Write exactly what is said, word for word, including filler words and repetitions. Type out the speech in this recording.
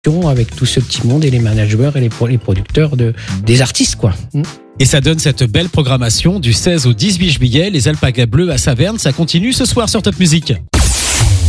avec tout ce petit monde et les managers et les, pro- les producteurs de, des artistes, quoi. Et ça donne cette belle programmation du seize au dix-huit juillet. Les Alpagas Bleus à Saverne, ça continue ce soir sur Top Music.